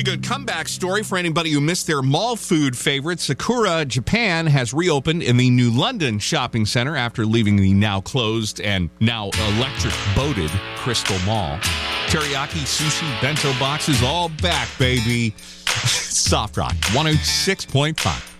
Pretty good comeback story for anybody who missed their mall food favorite. Sakura Japan has reopened in the New London shopping center after leaving the now closed and now electric-boated Crystal Mall. Teriyaki, sushi, bento boxes, all back, baby. Soft Rock 106.5.